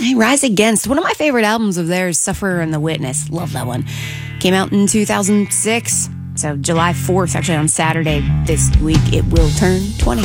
Hey, Rise Against, one of my favorite albums of theirs, Sufferer and the Witness. Love that one. Came out in 2006. So July 4th, actually on Saturday this week, it will turn 20.